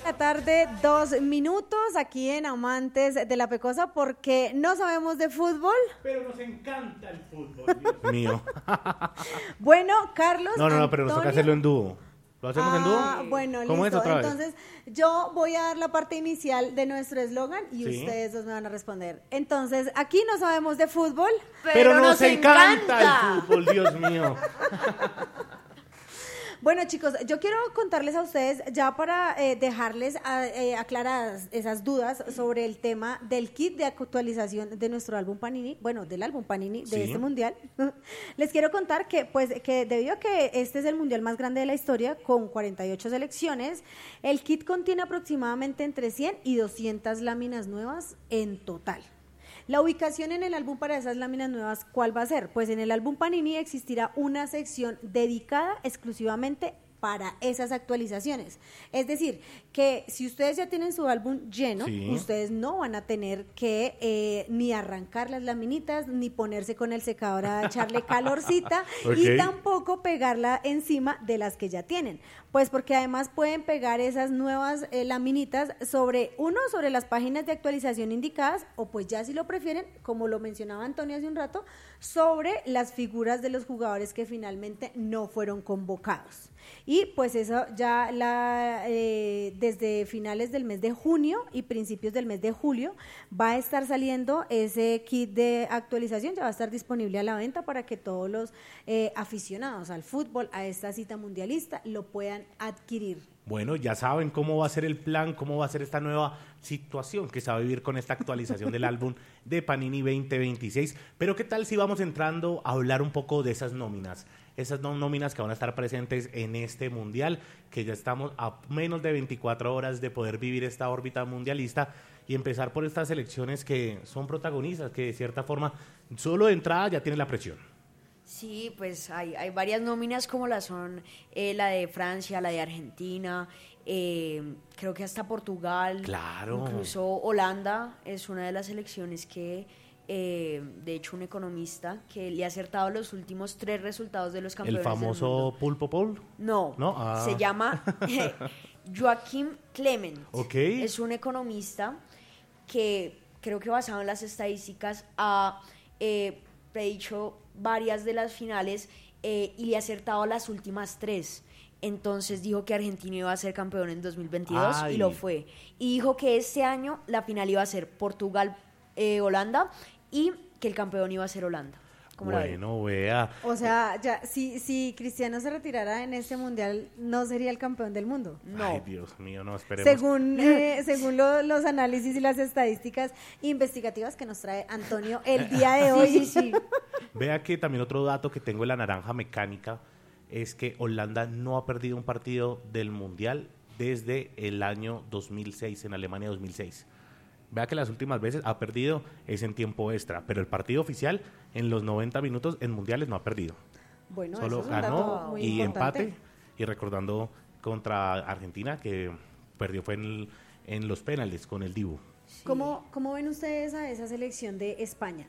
La tarde, 2 minutos aquí en Amantes de la Pecosa, porque no sabemos de fútbol. Pero nos encanta el fútbol, Dios mío. Bueno, Carlos. No, pero nos toca hacerlo en dúo. ¿Lo hacemos en dúo? Bueno, ¿Cómo listo. es otra vez? Entonces, yo voy a dar la parte inicial de nuestro eslogan y Sí. ustedes dos me van a responder. Entonces, aquí no sabemos de fútbol. Pero nos encanta el fútbol, Dios mío. Bueno, chicos, yo quiero contarles a ustedes, ya para dejarles aclaradas esas dudas sobre el tema del kit de actualización de nuestro álbum Panini, bueno, del álbum Panini de este mundial. Les quiero contar que debido a que este es el mundial más grande de la historia, con 48 selecciones, el kit contiene aproximadamente entre 100 y 200 láminas nuevas en total. La ubicación en el álbum para esas láminas nuevas, ¿cuál va a ser? Pues en el álbum Panini existirá una sección dedicada exclusivamente para esas actualizaciones. Es decir, que si ustedes ya tienen su álbum lleno, Sí. ustedes no van a tener que ni arrancar las laminitas, ni ponerse con el secador a echarle calorcita, y Ok. tampoco pegarla encima de las que ya tienen. Pues porque además pueden pegar esas nuevas laminitas sobre las páginas de actualización indicadas, o pues ya si lo prefieren, como lo mencionaba Antonio hace un rato, sobre las figuras de los jugadores que finalmente no fueron convocados. Y pues eso ya desde finales del mes de junio y principios del mes de julio va a estar saliendo ese kit de actualización, ya va a estar disponible a la venta para que todos los aficionados al fútbol, a esta cita mundialista, lo puedan adquirir. Bueno, ya saben cómo va a ser el plan, cómo va a ser esta nueva situación que se va a vivir con esta actualización del álbum de Panini 2026. Pero ¿qué tal si vamos entrando a hablar un poco de esas nóminas? Esas nóminas que van a estar presentes en este mundial, que ya estamos a menos de 24 horas de poder vivir esta órbita mundialista y empezar por estas selecciones que son protagonistas, que de cierta forma solo de entrada ya tienen la presión. Sí, pues hay varias nóminas como la son la de Francia, la de Argentina, creo que hasta Portugal, Claro. incluso Holanda es una de las selecciones que, de hecho, un economista que le ha acertado los últimos 3 resultados de los campeones ¿El famoso del mundo. Pulpo Paul? No, ¿No? se llama Joachim Clement. Ok. Es un economista que creo que basado en las estadísticas ha predicho varias de las finales y le ha acertado las últimas 3. Entonces dijo que Argentina iba a ser campeón en 2022 Ay. y lo fue. Y dijo que este año la final iba a ser Portugal-Holanda y que el campeón iba a ser Holanda. ¿Cómo la ven? Bueno, vea. O sea, ya si Cristiano se retirara en este mundial, no sería el campeón del mundo. No. Ay, Dios mío, no, esperemos. Según los análisis y las estadísticas investigativas que nos trae Antonio el día de hoy. Sí. Vea que también otro dato que tengo en la naranja mecánica es que Holanda no ha perdido un partido del Mundial desde el año 2006, en Alemania 2006. Vea que las últimas veces ha perdido es en tiempo extra, pero el partido oficial en los 90 minutos en Mundiales no ha perdido. Bueno, Solo eso es un dato ganó muy y importante. empate, y recordando contra Argentina que perdió fue en los penales con el Dibu. ¿Cómo ven ustedes a esa selección de España?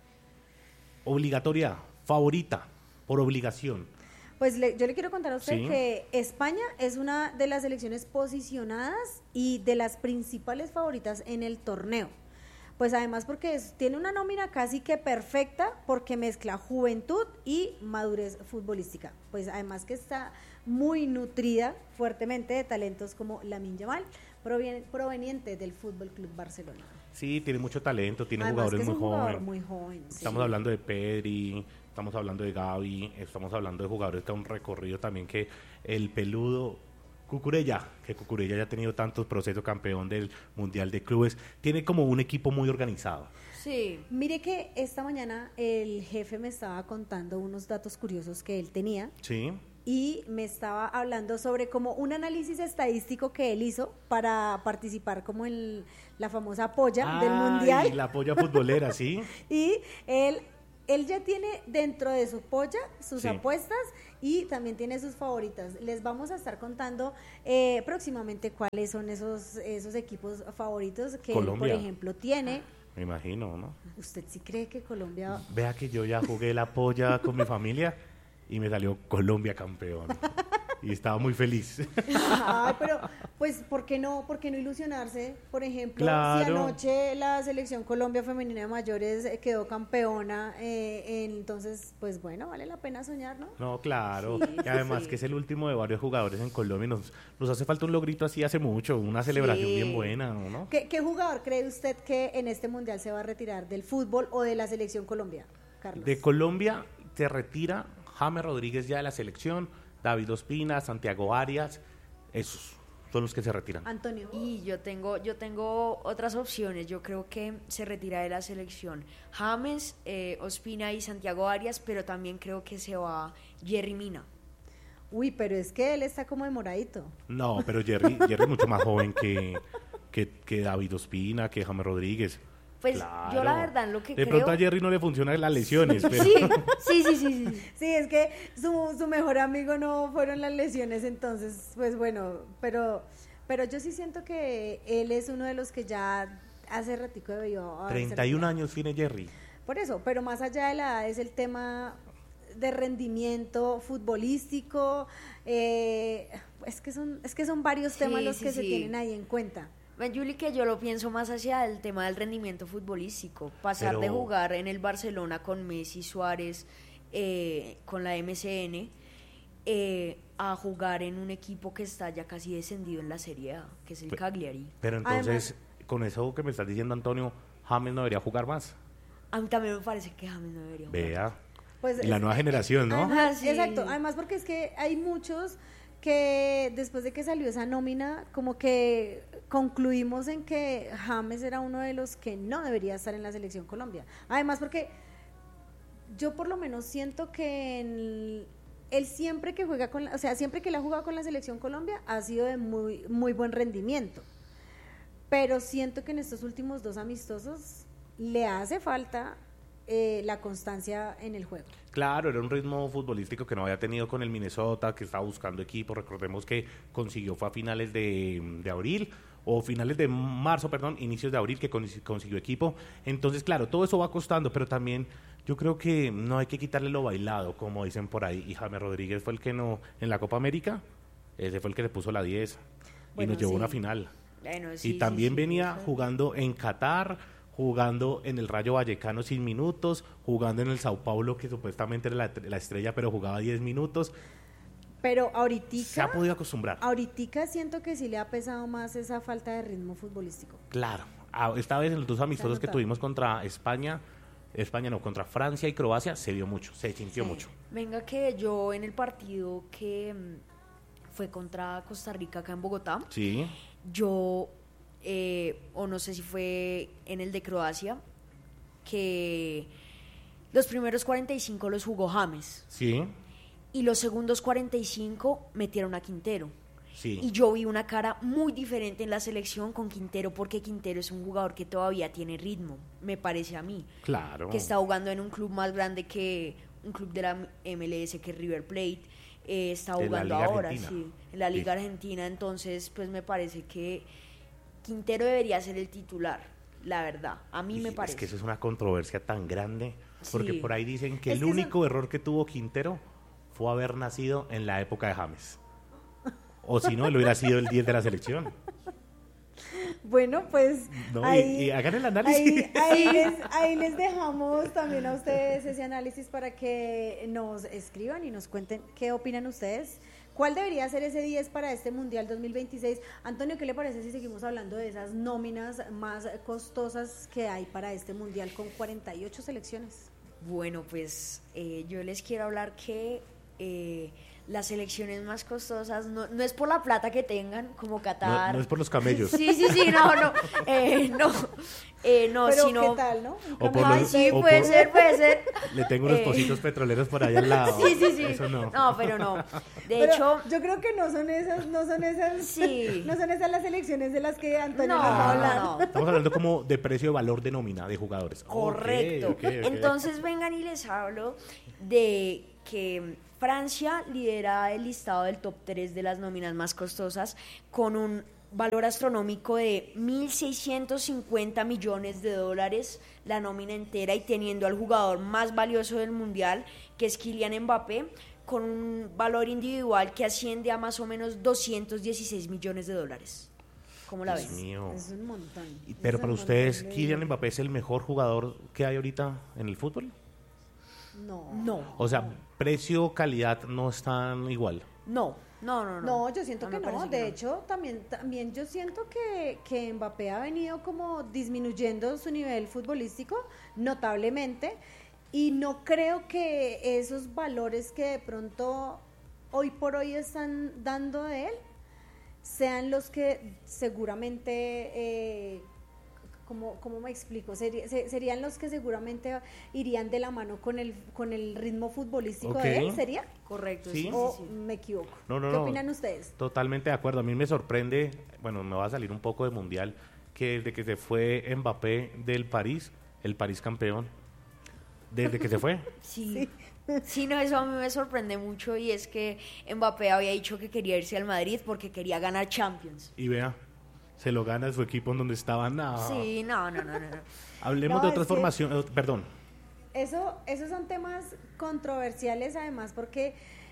Obligatoria, favorita, por obligación. Pues yo le quiero contar a usted Sí. que España es una de las selecciones posicionadas y de las principales favoritas en el torneo. Pues además porque tiene una nómina casi que perfecta, porque mezcla juventud y madurez futbolística. Pues además que está muy nutrida fuertemente de talentos como Lamine Yamal, proveniente del Fútbol Club Barcelona. Sí, tiene mucho talento, tiene Además jugadores que es muy un jugador jóvenes. muy joven. Sí. Estamos hablando de Pedri, estamos hablando de Gavi, estamos hablando de jugadores que han recorrido también, que el peludo Cucurella, que Cucurella ya ha tenido tantos procesos, campeón del Mundial de Clubes, tiene como un equipo muy organizado. Sí. Mire que esta mañana el jefe me estaba contando unos datos curiosos que él tenía. Sí. Y me estaba hablando sobre como un análisis estadístico que él hizo para participar como en la famosa polla del mundial. La polla futbolera, sí. Y él ya tiene dentro de su polla sus Sí. apuestas y también tiene sus favoritas. Les vamos a estar contando próximamente cuáles son esos equipos favoritos que él, por Colombia. ejemplo, tiene. Me imagino, ¿no? ¿Usted sí cree que Colombia... Vea que yo ya jugué la polla con mi familia y me salió Colombia campeón. y estaba muy feliz. Ay, pero, pues, ¿por qué no ilusionarse? Por ejemplo, Claro. si anoche la selección Colombia femenina de mayores quedó campeona, entonces, pues bueno, vale la pena soñar, ¿no? No, claro. Sí, Y además sí. que es el último de varios jugadores en Colombia. Nos hace falta un logrito así hace mucho, una celebración Sí. bien buena, ¿no? ¿Qué jugador cree usted que en este mundial se va a retirar del fútbol o de la selección Colombia, Carlos? De Colombia se retira James Rodríguez ya de la selección, David Ospina, Santiago Arias, esos son los que se retiran. Antonio. Y yo tengo otras opciones. Yo creo que se retira de la selección James, Ospina y Santiago Arias, pero también creo que se va Jerry Mina. Uy, pero es que él está como demoradito. No, pero Jerry es mucho más joven que David Ospina, que James Rodríguez. Pues Claro. yo la verdad lo que de creo... pronto a Jerry no le funcionan las lesiones, pero Sí. Sí, es que su mejor amigo no fueron las lesiones, entonces, pues bueno, pero yo sí siento que él es uno de los que ya hace ratico debió haberse 31 retirado. años tiene Jerry. Por eso, pero más allá de la edad es el tema de rendimiento futbolístico, es que son varios Sí, temas los sí, que se sí. tienen ahí en cuenta. Juli, que yo lo pienso más hacia el tema del rendimiento futbolístico. Pasar Pero- de jugar en el Barcelona con Messi, Suárez, con la MSN, a jugar en un equipo que está ya casi descendido en la Serie A, que es el Cagliari. Pero entonces, con eso que me estás diciendo, Antonio, James no debería jugar más. A mí también me parece que James no debería jugar. Vea. Pues Y la nueva generación, ¿no? Además, Sí. Exacto, además porque es que hay muchos que después de que salió esa nómina, como que concluimos en que James era uno de los que no debería estar en la selección Colombia. Además porque yo por lo menos siento que él siempre que juega siempre que él ha jugado con la selección Colombia ha sido de muy, muy buen rendimiento. Pero siento que en estos últimos 2 amistosos le hace falta la constancia en el juego. Claro, era un ritmo futbolístico que no había tenido con el Minnesota, que estaba buscando equipo. Recordemos que fue a finales de abril, o finales de marzo, perdón, inicios de abril, que consiguió equipo. Entonces, claro, todo eso va costando, pero también yo creo que no hay que quitarle lo bailado, como dicen por ahí. Y James Rodríguez fue el que no, en la Copa América, ese fue el que le puso la 10 Bueno, y nos llevó a sí. una final. Bueno, Y sí, también sí, venía eso. jugando en Qatar, jugando en el Rayo Vallecano sin minutos, jugando en el Sao Paulo, que supuestamente era la estrella, pero jugaba 10 minutos. Pero Se ha podido acostumbrar. ahoritica siento que sí le ha pesado más esa falta de ritmo futbolístico. Claro. Esta vez en los 2 amistosos que notado. tuvimos contra contra Francia y Croacia, se vio mucho, se sintió Sí. mucho. Venga que yo en el partido que fue contra Costa Rica acá en Bogotá, Sí, yo, o no sé si fue en el de Croacia, que los primeros 45 los jugó James sí, y los segundos 45 metieron a Quintero. sí. Y yo vi una cara muy diferente en la selección con Quintero, porque Quintero es un jugador que todavía tiene ritmo, me parece a mí. Claro. Que está jugando en un club más grande que un club de la MLS, que es River Plate. Está En la jugando Liga ahora, Argentina. sí, en la Liga Sí. Argentina. Entonces, pues me parece que Quintero debería ser el titular, la verdad. A mí me Y parece. Es que eso es una controversia tan grande, porque Sí. por ahí dicen que Es el que único error que tuvo Quintero fue haber nacido en la época de James. O si no, él hubiera sido el 10 de la selección. Bueno, pues No, y hagan el análisis. ahí les dejamos también a ustedes ese análisis para que nos escriban y nos cuenten qué opinan ustedes. ¿Cuál debería ser ese 10 para este Mundial 2026? Antonio, ¿qué le parece si seguimos hablando de esas nóminas más costosas que hay para este Mundial con 48 selecciones? Bueno, pues yo les quiero hablar que las selecciones más costosas no es por la plata que tengan, como Qatar. No es por los camellos. Sí, no, Pero sino... ¿qué tal, no? O por Ay, los- sí, o puede por- ser. Le tengo unos pocitos petroleros por ahí al lado. Sí. Eso no. No, pero no. De Pero hecho, yo creo que no son esas, Sí. no son esas las selecciones de las que Antonio No, nos va a hablar. no. Estamos hablando como de precio de valor de nómina de jugadores. correcto. Ok. Entonces vengan y les hablo de que Francia lidera el listado del top 3 de las nóminas más costosas con un valor astronómico de 1.650 millones de dólares, la nómina entera, y teniendo al jugador más valioso del mundial, que es Kylian Mbappé, con un valor individual que asciende a más o menos 216 millones de dólares. ¿Cómo la Dios ves? mío. Es un montón. Pero Es para un ustedes, montón de ¿Kylian dinero. Mbappé es el mejor jugador que hay ahorita en el fútbol? No. No, O sea, precio, calidad no están igual. no. No, yo siento No, que me no. parece que De no. hecho, también yo siento que Mbappé ha venido como disminuyendo su nivel futbolístico notablemente y no creo que esos valores que de pronto hoy por hoy están dando de él sean los que seguramente, ¿cómo me explico? Serían los que seguramente irían de la mano con el ritmo futbolístico Ok. de él, ¿sería? Correcto, Sí. sí, ¿O sí, sí. me equivoco? No, no, ¿Qué no. opinan ustedes? Totalmente de acuerdo. A mí me sorprende, bueno, me va a salir un poco de mundial, que desde que se fue Mbappé del París, el París campeón, desde que se fue. Sí. Sí, no, eso a mí me sorprende mucho y es que Mbappé había dicho que quería irse al Madrid porque quería ganar Champions. Y vea, se lo gana su equipo en donde estaba. No. Sí, no. Hablemos No, de es otras que- formaciones, perdón. Esos son temas controversiales además porque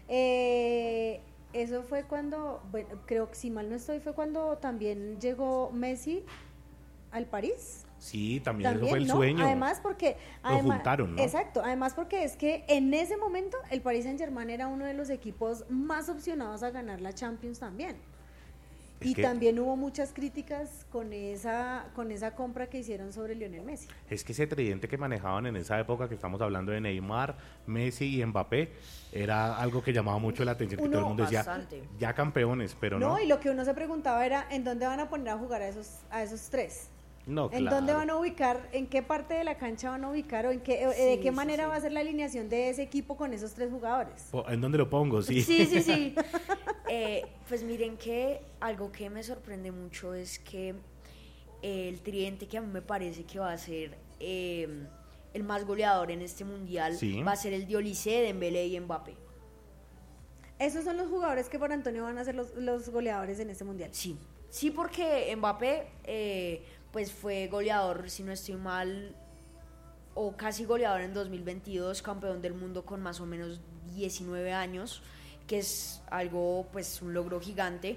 eso fue cuando, bueno, creo que si mal no estoy, fue cuando también llegó Messi al París. Sí, también eso fue También, el ¿no? sueño. Además porque... Lo juntaron, ¿no? Exacto, además porque es que en ese momento el Paris Saint-Germain era uno de los equipos más opcionados a ganar la Champions también. Es Y que- también hubo muchas críticas con esa compra que hicieron sobre Lionel Messi. Es que ese tridente que manejaban en esa época que estamos hablando de Neymar, Messi y Mbappé, era algo que llamaba mucho la atención, que todo el Uno- mundo decía, Bastante. ya campeones, pero no. No, y lo que uno se preguntaba era en dónde van a poner a jugar a esos tres. No, ¿En claro. dónde van a ubicar, en qué parte de la cancha van a ubicar o de Sí, qué sí, manera sí. va a ser la alineación de ese equipo con esos tres jugadores? ¿En dónde lo pongo? Sí. Sí. Pues miren que algo que me sorprende mucho es que el tridente que a mí me parece que va a ser el más goleador en este mundial Sí. va a ser el de Olise, Dembélé y Mbappé. Esos son los jugadores que por Antonio van a ser los goleadores en este mundial. Sí, porque Mbappé pues fue goleador, si no estoy mal, o casi goleador en 2022, campeón del mundo con más o menos 19 años, que es algo, pues, un logro gigante.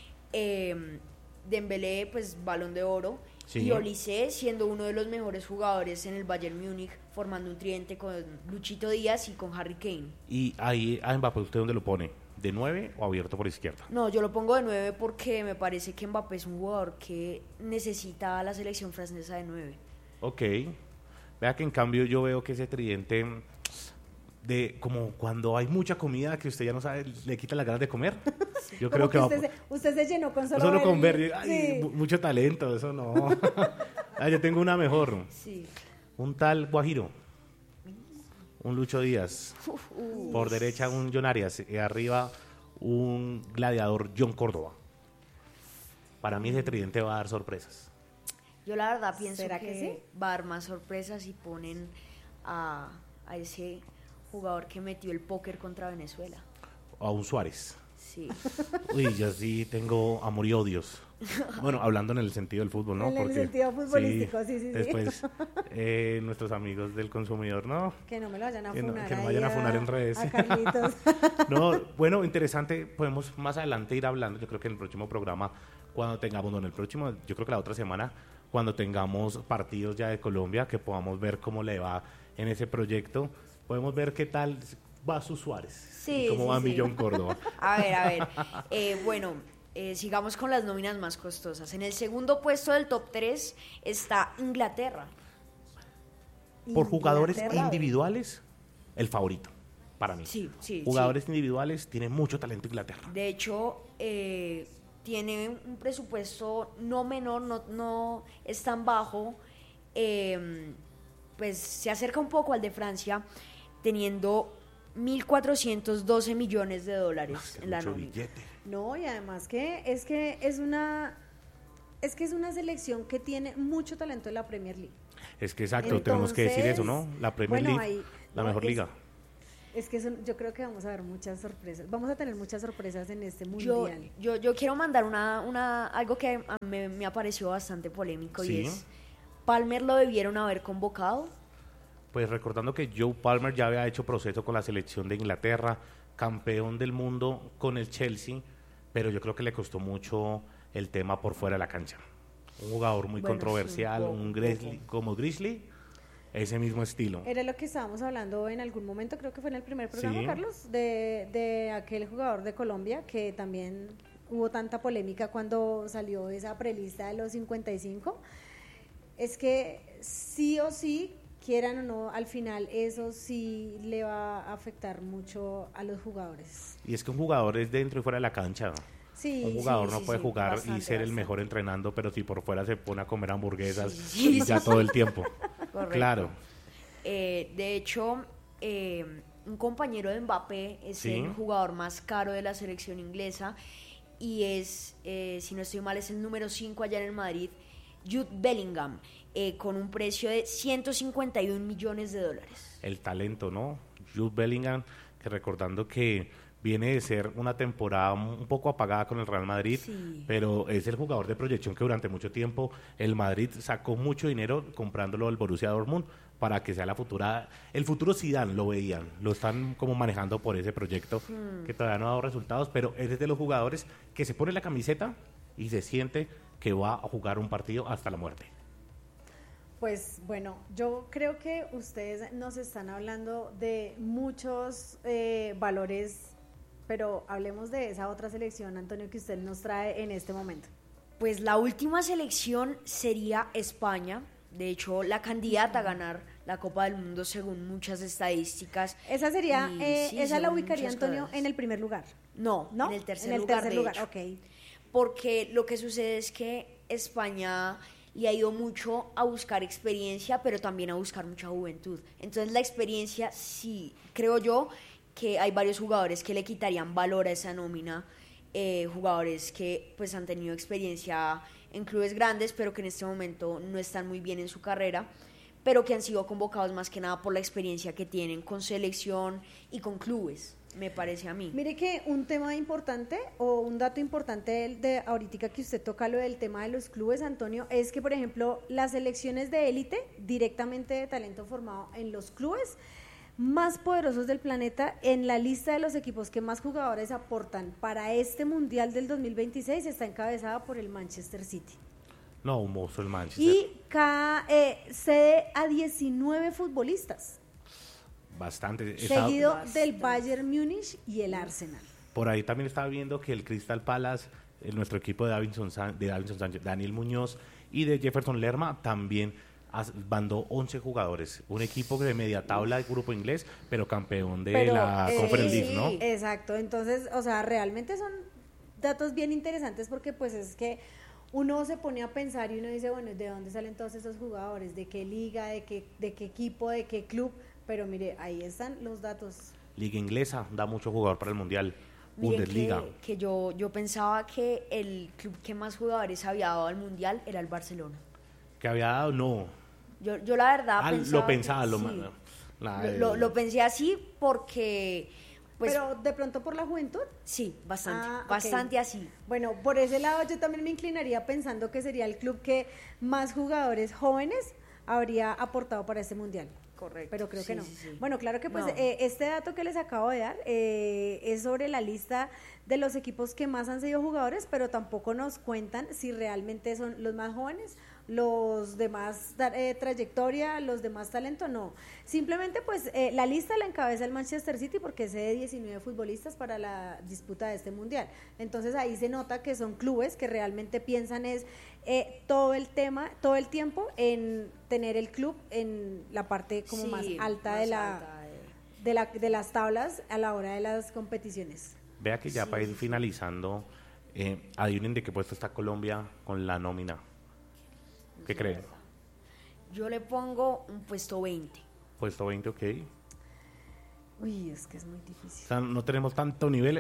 Dembélé, pues, Balón de Oro. Sí. Y Olise siendo uno de los mejores jugadores en el Bayern Múnich, formando un tridente con Luchito Díaz y con Harry Kane. Y ahí a Mbappé, ¿usted dónde lo pone? ¿De 9 o abierto por izquierda? No, yo lo pongo de 9 porque me parece que Mbappé es un jugador que necesita a la selección francesa de 9. Ok. Vea que en cambio yo veo que ese tridente de como cuando hay mucha comida que usted ya no sabe, le quita las ganas de comer. Yo creo Como que va usted se llenó con solo con ver, ay, sí. mucho talento, eso no. Ah, yo tengo una mejor. Sí. Un tal Guajiro. Un Lucho Díaz. Por derecha un John Arias. Y arriba un gladiador John Córdoba. Para mí ese tridente va a dar sorpresas. Yo la verdad pienso ¿Será que, que sí? va a dar más sorpresas y ponen a ese jugador que metió el póker contra Venezuela. A un Suárez. Sí. Uy, yo sí tengo amor y odios. Bueno, hablando en el sentido del fútbol, ¿no? En el sentido futbolístico, sí. Después, nuestros amigos del consumidor, ¿no? Que no me lo vayan a Que no- funar que no ahí vayan a funar en redes. a Carlitos. No, bueno, interesante. Podemos más adelante ir hablando. Yo creo que en el próximo programa, cuando tengamos, no, en el próximo, yo creo que la otra semana, cuando tengamos partidos ya de Colombia, que podamos ver cómo le va en ese proyecto, podemos ver qué tal va su Suárez Sí, y cómo sí, va sí. Millón Córdoba. A ver. Bueno, sigamos con las nóminas más costosas. En el segundo puesto del top 3 está Inglaterra. Por jugadores Inglaterra. individuales, el favorito para mí. Sí. Jugadores individuales, tiene mucho talento Inglaterra. De hecho, tiene un presupuesto no menor, no es tan bajo, pues se acerca un poco al de Francia, teniendo 1.412 millones de dólares en la Mucho nómina. billete. No, y además que es una selección que tiene mucho talento en la Premier League. Es que exacto, tenemos que decir eso, ¿no? Entonces, La Premier bueno, League, ahí- la no, mejor liga. Es que yo creo que vamos a ver muchas sorpresas. Vamos a tener muchas sorpresas en este Yo, mundial. yo quiero mandar algo que a mí me pareció bastante polémico Sí. y es, ¿Palmer lo debieron haber convocado? Pues recordando que Joe Palmer ya había hecho proceso con la selección de Inglaterra, campeón del mundo con el Chelsea, pero yo creo que le costó mucho el tema por fuera de la cancha. Un jugador muy controversial, sí, un Grizzly, como Grizzly, ese mismo estilo. Era lo que estábamos hablando en algún momento, creo que fue en el primer programa, Sí. Carlos, de aquel jugador de Colombia que también hubo tanta polémica cuando salió esa prelista de los 55. Es que sí o sí, quieran o no, al final eso sí le va a afectar mucho a los jugadores. Y es que un jugador es dentro y fuera de la cancha. Sí, Un jugador sí, no sí, puede sí, jugar y bastante, ser el bastante. mejor entrenando, pero si por fuera se pone a comer hamburguesas Sí, ya todo el tiempo. Correcto. Claro. De hecho, un compañero de Mbappé es Sí. el jugador más caro de la selección inglesa y es, si no estoy mal, es el número 5 allá en el Madrid, Jude Bellingham, con un precio de 151 millones de dólares. El talento, ¿no? Jude Bellingham, que recordando que viene de ser una temporada un poco apagada con el Real Madrid, Sí. pero es el jugador de proyección que durante mucho tiempo el Madrid sacó mucho dinero comprándolo al Borussia Dortmund para que sea el futuro Zidane, lo veían, lo están como manejando por ese proyecto que todavía no ha dado resultados, pero es de los jugadores que se pone la camiseta y se siente que va a jugar un partido hasta la muerte. Pues bueno, yo creo que ustedes nos están hablando de muchos valores, pero hablemos de esa otra selección, Antonio, que usted nos trae en este momento. Pues la última selección sería España, de hecho la candidata a ganar la Copa del Mundo según muchas estadísticas. Esa sería, Y sí, esa la según ubicaría, muchas Antonio, cosas. en el primer lugar. No, ¿No? en el tercer en el lugar, tercer de lugar, hecho. ok. Porque lo que sucede es que España le ha ido mucho a buscar experiencia, pero también a buscar mucha juventud. Entonces la experiencia, sí, creo yo que hay varios jugadores que le quitarían valor a esa nómina, jugadores que pues han tenido experiencia en clubes grandes, pero que en este momento no están muy bien en su carrera, pero que han sido convocados más que nada por la experiencia que tienen con selección y con clubes, me parece a mí. Mire que un tema importante o un dato importante de ahorita que usted toca lo del tema de los clubes, Antonio, es que, por ejemplo, las selecciones de élite, directamente de talento formado en los clubes más poderosos del planeta, en la lista de los equipos que más jugadores aportan para este Mundial del 2026, está encabezada por el Manchester City. No, un monstruo el Manchester. Y cede a 19 futbolistas, Bastante. seguido Bastante. del Bayern Múnich y el Arsenal. Por ahí también estaba viendo que el Crystal Palace, nuestro equipo de Davinson Sánchez, Daniel Muñoz y de Jefferson Lerma también mandó 11 jugadores. Un equipo de media tabla de grupo inglés, pero campeón de la Conference League, ¿no? Exacto, entonces, o sea, realmente son datos bien interesantes porque pues es que uno se pone a pensar y uno dice, bueno, ¿de dónde salen todos esos jugadores? ¿De qué liga? ¿De qué equipo? ¿De qué club? Pero mire, ahí están los datos. Liga inglesa da mucho jugador para el Mundial. Miren Bundesliga. que yo pensaba que el club que más jugadores había dado al Mundial era el Barcelona. Que había dado, no. Yo la verdad Lo pensaba, sí. Lo pensé así porque pues Pero de pronto por la juventud. sí, bastante, Ah, ok. bastante así. Bueno, por ese lado yo también me inclinaría pensando que sería el club que más jugadores jóvenes habría aportado para este mundial. Correcto. Pero creo que Sí, no. sí, sí. Bueno, claro que pues No. este dato que les acabo de dar es sobre la lista de los equipos que más han sido jugadores, pero tampoco nos cuentan si realmente son los más jóvenes, los de más trayectoria, los de más talento, no. Simplemente pues la lista la encabeza el Manchester City porque cede 19 futbolistas para la disputa de este mundial. Entonces ahí se nota que son clubes que realmente piensan es todo el tiempo en tener el club en la parte como Sí, más alta más de la alta de las tablas a la hora de las competiciones. Vea que ya Sí, para ir sí. finalizando, adivinen de qué puesto está Colombia con la nómina. ¿Qué creen? Yo le pongo un puesto 20. Puesto 20, ok. Uy, es que es muy O difícil. sea, no tenemos tanto nivel.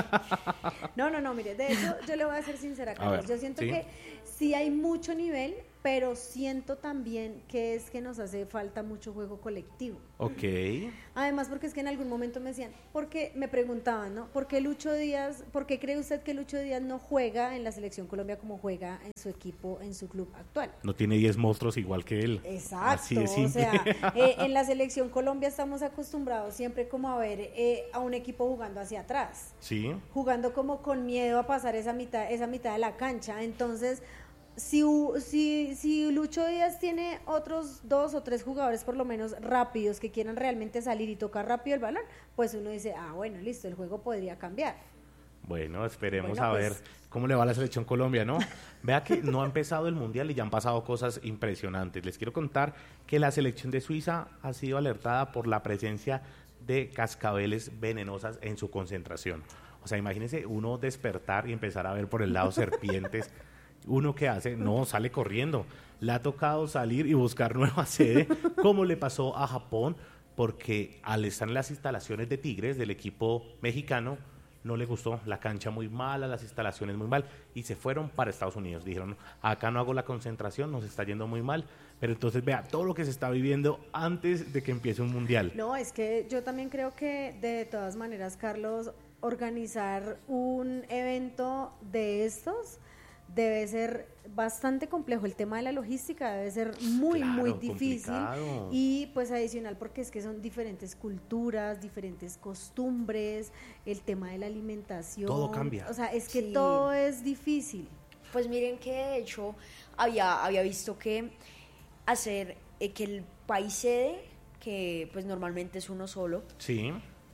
No, mire, de hecho yo le voy a ser sincera, Carlos. ver, Yo siento ¿sí? que sí hay mucho nivel, pero siento también que es que nos hace falta mucho juego colectivo. Ok. Además, porque es que en algún momento me decían, porque me preguntaban, ¿no? ¿Por qué cree usted que Lucho Díaz no juega en la Selección Colombia como juega en su equipo, en su club actual? No tiene 10 monstruos igual que él. Exacto, Así de simple. o sea, en la Selección Colombia estamos acostumbrados siempre como a ver a un equipo jugando hacia atrás. Sí. Jugando como con miedo a pasar esa mitad de la cancha. Entonces, si Lucho Díaz tiene otros 2 o 3 jugadores por lo menos rápidos que quieran realmente salir y tocar rápido el balón, pues uno dice, bueno, listo, el juego podría cambiar. Bueno, esperemos Bueno, a pues, ver cómo le va a la Selección Colombia, ¿no? Vea que no ha empezado el Mundial y ya han pasado cosas impresionantes. Les quiero contar que la selección de Suiza ha sido alertada por la presencia de cascabeles venenosas en su concentración. O sea, imagínense uno despertar y empezar a ver por el lado serpientes. ¿Uno qué hace? No, sale corriendo. Le ha tocado salir y buscar nueva sede, como le pasó a Japón, porque al estar en las instalaciones de Tigres, del equipo mexicano, no le gustó, la cancha muy mala, las instalaciones muy mal, y se fueron para Estados Unidos. Dijeron, acá no hago la concentración, nos está yendo muy mal. Pero entonces vea todo lo que se está viviendo antes de que empiece un mundial. No, es que yo también creo que de todas maneras, Carlos, organizar un evento de estos debe ser bastante complejo. El tema de la logística debe ser muy difícil. Complicado. Y pues adicional porque es que son diferentes culturas, diferentes costumbres, el tema de la alimentación. Todo cambia. O sea, es que Sí. todo es difícil. Pues miren que de hecho había visto que hacer que el país sede, que pues normalmente es uno solo, Sí.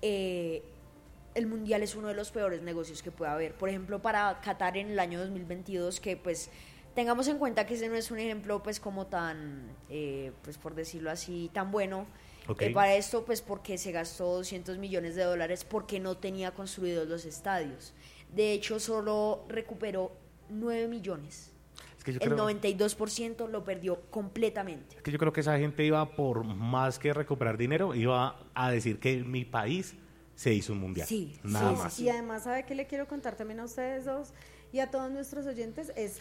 El mundial es uno de los peores negocios que puede haber. Por ejemplo, para Qatar en el año 2022, que pues tengamos en cuenta que ese no es un ejemplo pues como tan, pues por decirlo así, tan bueno. Ok. Para esto, pues porque se gastó $200 millones porque no tenía construidos los estadios. De hecho, solo recuperó 9 millones. Es que yo El creo, 92% lo perdió completamente. es que yo creo que esa gente iba por más que recuperar dinero, iba a decir que mi país se hizo un mundial. Sí, Nada sí, más. Y además, ¿sabe qué le quiero contar también a ustedes dos y a todos nuestros oyentes? Es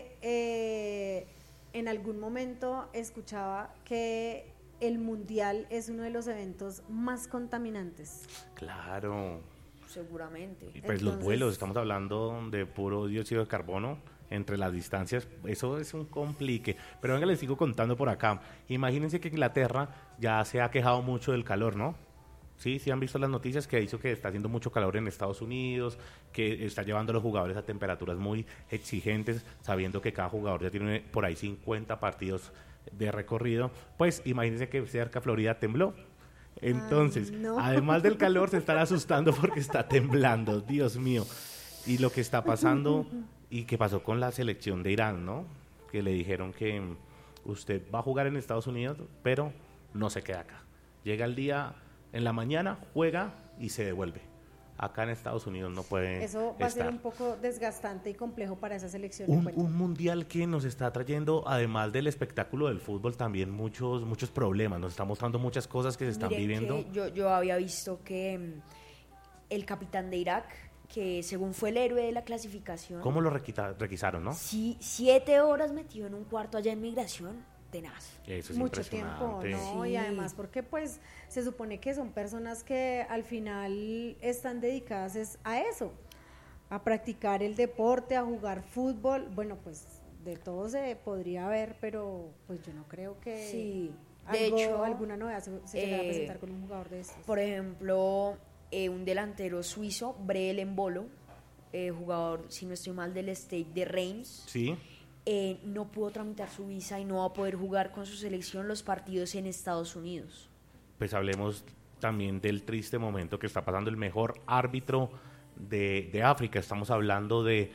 que en algún momento escuchaba que el mundial es uno de los eventos más contaminantes. Claro. Seguramente. Y pues los Entonces- vuelos, estamos hablando de puro dióxido de carbono entre las distancias, eso es un complique. Pero venga, les sigo contando por acá. Imagínense que Inglaterra ya se ha quejado mucho del calor, ¿no? Sí, han visto las noticias que ha dicho que está haciendo mucho calor en Estados Unidos, que está llevando a los jugadores a temperaturas muy exigentes, sabiendo que cada jugador ya tiene por ahí 50 partidos de recorrido. Pues imagínense que cerca Florida tembló. Entonces, no. además del calor, se están asustando porque está temblando, Dios mío. Y lo que está pasando y que pasó con la selección de Irán, ¿no? Que le dijeron que usted va a jugar en Estados Unidos, pero no se queda acá. Llega el día en la mañana, juega y se devuelve. Acá en Estados Unidos no puede Eso va a ser estar. un poco desgastante y complejo para esa selección. Un mundial que nos está trayendo, además del espectáculo del fútbol, también muchos problemas. Nos está mostrando muchas cosas que se están Miren viviendo. que yo había visto que el capitán de Irak, que según fue el héroe de la clasificación, ¿Cómo lo requisaron, no? sí, 7 horas metido en un cuarto allá en migración, tenaz. Eso es Mucho tiempo, impresionante. ¿no? Sí. Y además porque pues se supone que son personas que al final están dedicadas a eso, a practicar el deporte, a jugar fútbol. Bueno, pues de todo se podría ver, pero pues yo no creo que Sí, de hecho, alguna novedad se llegara a presentar con un jugador de estos. Por ejemplo, un delantero suizo, Breel Embolo, jugador, si no estoy mal, del Stade de Reims, Sí. no pudo tramitar su visa y no va a poder jugar con su selección los partidos en Estados Unidos. Pues hablemos también del triste momento que está pasando el mejor árbitro de África. Estamos hablando de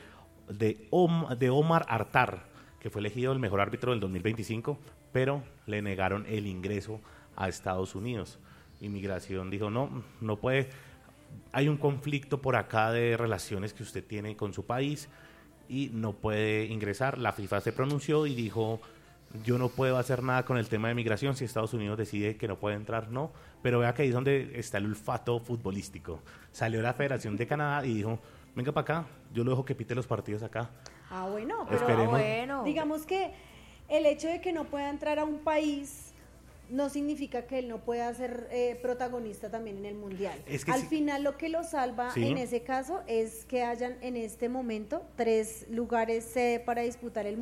Omar Artar, que fue elegido el mejor árbitro del 2025, pero le negaron el ingreso a Estados Unidos. Inmigración dijo, no puede, hay un conflicto por acá de relaciones que usted tiene con su país y no puede ingresar. La FIFA se pronunció y dijo, yo no puedo hacer nada con el tema de migración, si Estados Unidos decide que no puede entrar, no. Pero vea que ahí es donde está el olfato futbolístico. Salió la Federación de Canadá y dijo, venga para acá, yo lo dejo que pite los partidos acá. Bueno, pero Esperemos. Bueno. digamos que el hecho de que no pueda entrar a un país no significa que él no pueda ser protagonista también en el Mundial. Es que al final lo que lo salva Sí. en ese caso es que hayan en este momento 3 lugares para disputar el